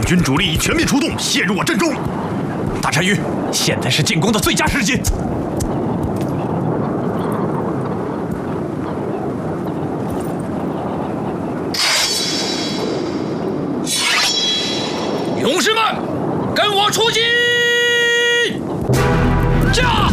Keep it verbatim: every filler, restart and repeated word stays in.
军主力已全面出动，陷入我阵中。 大单于，现在是进攻的最佳时机。 勇士们，跟我出击！驾！